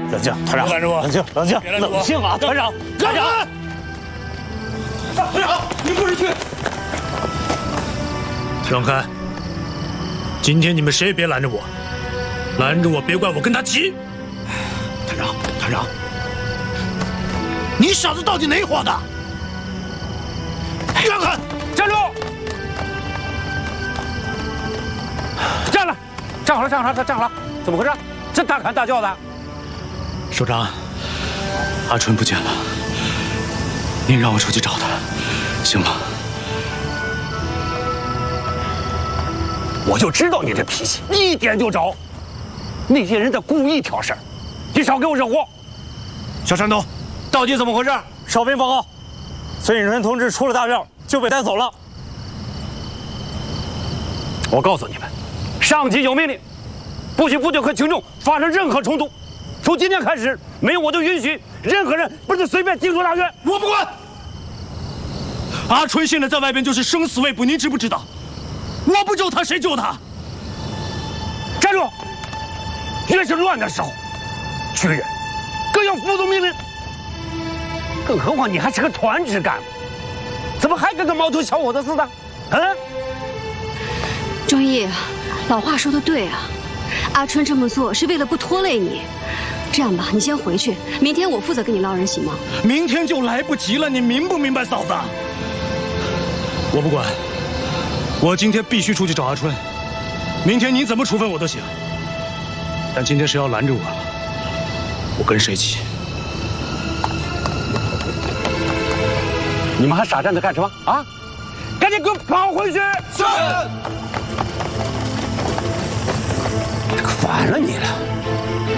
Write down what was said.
冷静，团长， 拦着我！ 冷静，冷静，冷静啊，团长，团长， 团长，您不是去？让开！今天你们谁也别拦着我，拦着我别怪我跟他急。 团长，团长， 你小子到底哪伙的？让开！ 站住！站了，站好了，站好了，站好了，怎么回事？这大喊大叫的。 首长，阿春不见了，您让我出去找他，行吗？ 我就知道你这脾气，一点就着。那些人在故意挑事儿，你少给我惹祸。 小山东，到底怎么回事？ 哨兵报告，孙颖春同志出了大院就被带走了。 我告诉你们，上级有命令，不许部队和群众发生任何冲突。从今天开始，没有我就允许任何人不能随便进入大院。 我不管。阿春现在在外边就是生死未卜，您知不知道？我不救他，谁救他？ 站住！越是乱的时候，军人更要服从命令。更何况你还是个团职干部，怎么还跟个毛头小伙子似的？嗯？ 忠义，老话说的对啊，阿春这么做是为了不拖累你。这样吧，你先回去，明天我负责给你捞人，行吗？ 明天就来不及了，你明不明白，嫂子？我不管，我今天必须出去找阿春。明天你怎么处分我都行，但今天谁要拦着我了，我跟谁急。 你们还傻站着干什么啊？赶紧给我跑回去！ 是。 这个烦了你了。